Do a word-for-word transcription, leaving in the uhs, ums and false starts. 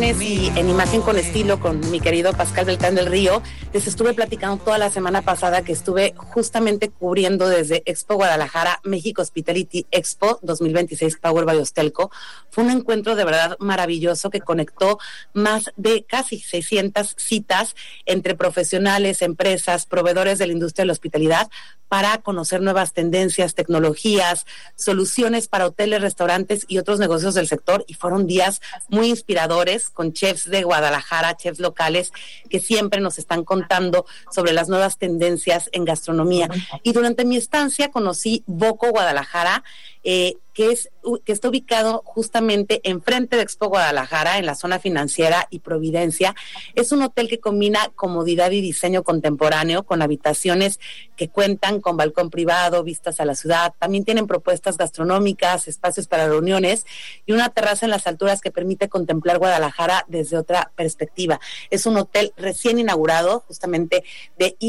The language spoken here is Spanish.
viernes y en Imagen con Estilo con mi querido Pascal Beltrán del Río, les estuve platicando toda la semana pasada que estuve justamente cubriendo desde Expo Guadalajara, México Hospitality Expo dos mil veintiséis Power by Hostelco. Fue un encuentro de verdad maravilloso que conectó más de casi seiscientas citas entre profesionales, empresas, proveedores de la industria de la hospitalidad para conocer nuevas tendencias, tecnologías, soluciones para hoteles, restaurantes y otros negocios del sector, y fueron días muy inspiradores con chefs de Guadalajara, chefs locales que siempre nos están contando sobre las nuevas tendencias en gastronomía. Y durante mi estancia conocí Voco Guadalajara, eh, que es que está ubicado justamente enfrente de Expo Guadalajara, en la zona financiera y Providencia. Es un hotel que combina comodidad y diseño contemporáneo con habitaciones que cuentan con balcón privado, vistas a la ciudad. También tienen propuestas gastronómicas, espacios para reuniones y una terraza en las alturas que permite contemplar Guadalajara desde otra perspectiva. Es un hotel recién inaugurado, justamente de